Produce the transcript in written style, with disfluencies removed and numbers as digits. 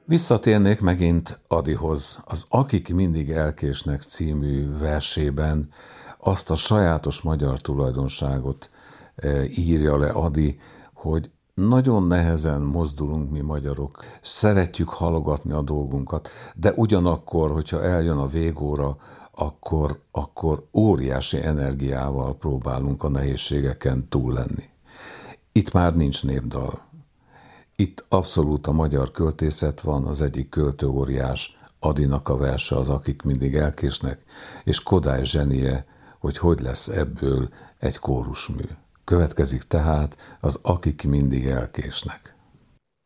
Visszatérnék megint Adihoz. Az Akik mindig elkésnek című versében azt a sajátos magyar tulajdonságot írja le Ady, hogy nagyon nehezen mozdulunk mi magyarok, szeretjük halogatni a dolgunkat, de ugyanakkor, hogyha eljön a végóra, akkor óriási energiával próbálunk a nehézségeken túl lenni. Itt már nincs népdal. Itt abszolút a magyar költészet van, az egyik költőóriás Adynak a verse az Akik mindig elkésnek, és Kodály zsenie, hogy lesz ebből egy kórusmű. Következik tehát az Akik mindig elkésnek.